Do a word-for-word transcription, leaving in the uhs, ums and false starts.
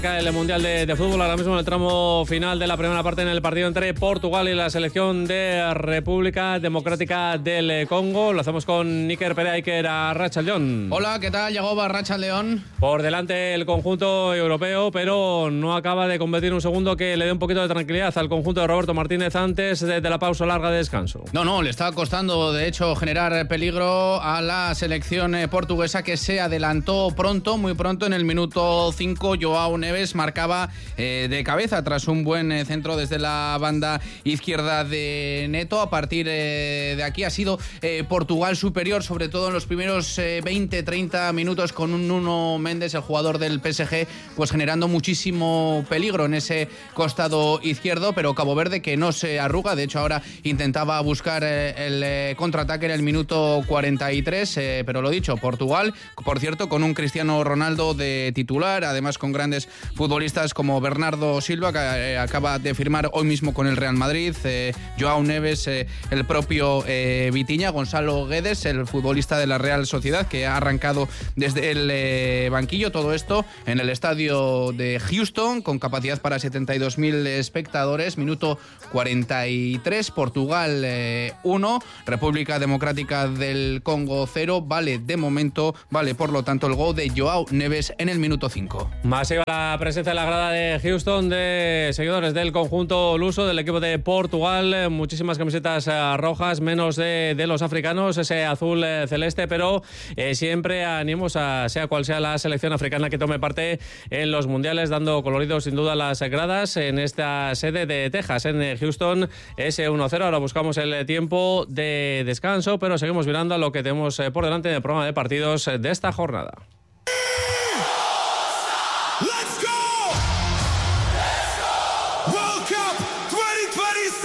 El Mundial de, de Fútbol ahora mismo en el tramo final de la primera parte en el partido entre Portugal y la selección de República Democrática del Congo. Lo hacemos con Iker Pérez, Iker Arratsaldeon. Hola, ¿qué tal? Llegó Arratsaldeon. Por delante el conjunto europeo, pero no acaba de convertir un segundo que le dé un poquito de tranquilidad al conjunto de Roberto Martínez antes de, de la pausa larga de descanso. No, no, le está costando de hecho generar peligro a la selección portuguesa, que se adelantó pronto, muy pronto, en el minuto cinco. Joao Neves marcaba eh, de cabeza tras un buen eh, centro desde la banda izquierda de Neto. A partir eh, de aquí ha sido eh, Portugal superior, sobre todo en los primeros eh, veinte treinta minutos, con un Nuno Méndez, el jugador del P S G, pues generando muchísimo peligro en ese costado izquierdo, pero Cabo Verde que no se arruga. De hecho, ahora intentaba buscar eh, el eh, contraataque en el minuto cuarenta y tres, eh, pero lo dicho, Portugal, por cierto, con un Cristiano Ronaldo de titular, además con grandes futbolistas como Bernardo Silva, que eh, acaba de firmar hoy mismo con el Real Madrid, eh, Joao Neves, eh, el propio eh, Vitinha, Gonzalo Guedes, el futbolista de la Real Sociedad, que ha arrancado desde el eh, banquillo. Todo esto en el estadio de Houston, con capacidad para setenta y dos mil espectadores. Minuto cuarenta y tres, Portugal eh, uno, República Democrática del Congo cero. Vale, de momento, vale por lo tanto el gol de Joao Neves en el minuto cinco. Masiva la presencia en la grada de Houston de seguidores del conjunto luso, del equipo de Portugal. Muchísimas camisetas rojas, menos de, de los africanos, ese azul celeste, pero eh, siempre animos a sea cual sea la selección africana que tome parte en los mundiales, dando colorido sin duda las gradas en esta sede de Texas, en Houston. Es uno cero. Ahora buscamos el tiempo de descanso, pero seguimos mirando a lo que tenemos por delante en el programa de partidos de esta jornada.